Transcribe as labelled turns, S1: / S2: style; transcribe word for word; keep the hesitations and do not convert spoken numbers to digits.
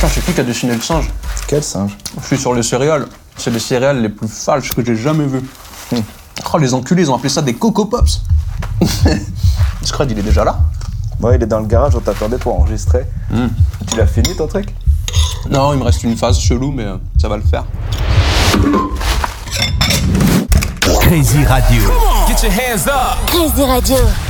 S1: Putain, c'est qui qui a dessiné le singe?
S2: Quel singe?
S1: Je suis sur les céréales. C'est les céréales les plus falches que j'ai jamais vues. Hum. Oh, les enculés, ils ont appelé ça des Coco Pops. Scred, il est déjà là?
S2: Ouais, il est dans le garage, on t'attendait pour enregistrer.
S1: Hum.
S2: Tu l'as fini ton truc?
S1: Non, il me reste une phase chelou, mais euh, ça va le faire.
S3: Crazy Radio.
S4: Get your hands up.
S5: Crazy Radio.